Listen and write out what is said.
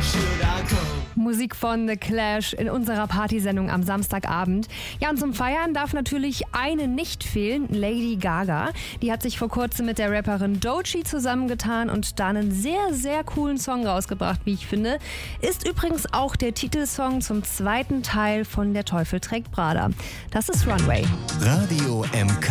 Musik von The Clash in unserer Partysendung am Samstagabend. Ja, und zum Feiern darf natürlich eine nicht fehlen, Lady Gaga. Die hat sich vor kurzem mit der Rapperin Doechii zusammengetan und da einen sehr, sehr coolen Song rausgebracht, wie ich finde. Ist übrigens auch der Titelsong zum zweiten Teil von Der Teufel trägt Prada. Das ist Runway. Radio MK.